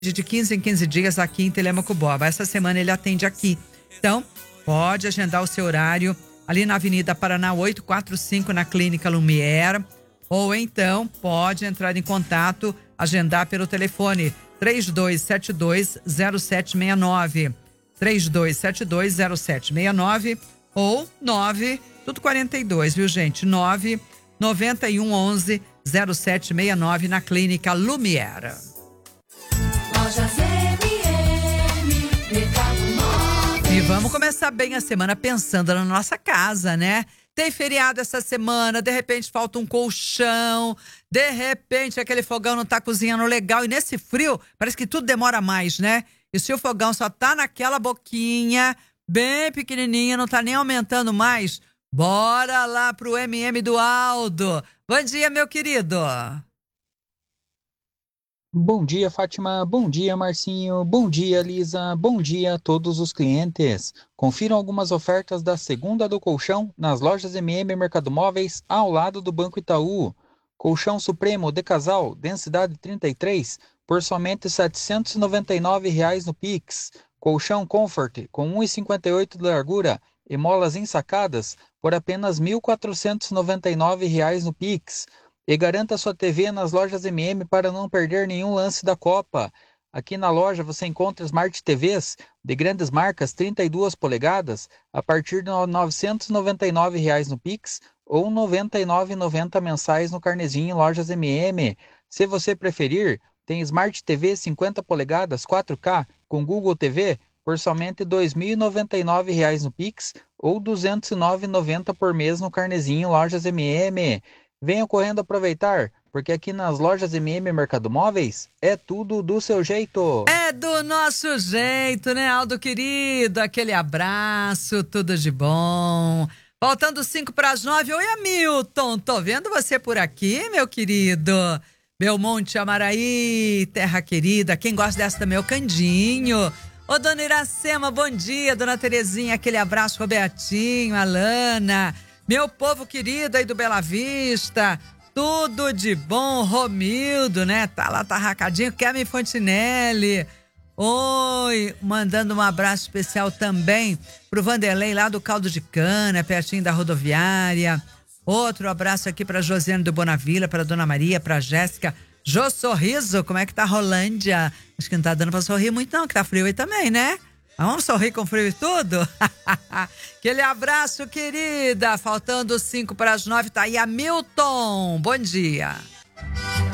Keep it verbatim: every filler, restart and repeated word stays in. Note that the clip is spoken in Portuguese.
de quinze em quinze dias aqui em Telêmaco Borba. Essa semana ele atende aqui. Então, pode agendar o seu horário ali na Avenida Paraná oitocentos e quarenta e cinco, na Clínica Lumière. Ou então, pode entrar em contato, agendar pelo telefone três dois sete dois, zero sete seis nove. três dois sete dois, zero sete seis nove ou nove, tudo quarenta e dois, viu, gente? nove nove um onze, zero sete seis nove na Clínica Lumière. Lojas M M, Mercado Móveis. E vamos começar bem a semana pensando na nossa casa, né? Tem feriado essa semana, de repente falta um colchão, de repente aquele fogão não tá cozinhando legal, e nesse frio parece que tudo demora mais, né? E se o fogão só tá naquela boquinha, bem pequenininha, não tá nem aumentando mais, bora lá pro M M do Aldo. Bom dia, meu querido. Bom dia, Fátima. Bom dia, Marcinho. Bom dia, Lisa. Bom dia a todos os clientes. Confiram algumas ofertas da Segunda do Colchão nas lojas M M Mercado Móveis ao lado do Banco Itaú. Colchão Supremo de casal, densidade trinta e três, por somente setecentos e noventa e nove reais no Pix. Colchão Comfort com um vírgula cinquenta e oito de largura e molas ensacadas por apenas mil quatrocentos e noventa e nove reais no Pix. E garanta sua T V nas lojas M M para não perder nenhum lance da Copa. Aqui na loja você encontra Smart T Vs de grandes marcas trinta e duas polegadas a partir de novecentos e noventa e nove reais no Pix ou noventa e nove reais e noventa centavos mensais no carnezinho em lojas M M. Se você preferir, tem Smart T V cinquenta polegadas quatro K com Google T V por somente dois mil e noventa e nove reais no Pix ou duzentos e nove reais e noventa centavos por mês no carnezinho em lojas M M. Venham correndo aproveitar, porque aqui nas lojas M M Mercado Móveis é tudo do seu jeito. É do nosso jeito, né, Aldo querido? Aquele abraço, tudo de bom. Faltando cinco para as nove. Oi, Hamilton, tô vendo você por aqui, meu querido. Belmonte, Amaraí, terra querida. Quem gosta dessa também é o Candinho. Ô, dona Iracema, bom dia. Dona Terezinha, aquele abraço, Robertinho, Alana. Meu povo querido aí do Bela Vista, tudo de bom. Romildo, né? Tá lá, tá racadinho. Kevin Fontinelli. Oi, mandando um abraço especial também pro Vanderlei lá do Caldo de Cana, pertinho da rodoviária. Outro abraço aqui pra Josiane do Bonavila, pra Dona Maria, pra Jéssica. Jô Sorriso, como é que tá Rolândia? Acho que não tá dando pra sorrir muito não, que tá frio aí também, né? Vamos sorrir com frio e tudo? Aquele abraço, querida. Faltando cinco para as nove, tá aí Hamilton. Bom dia.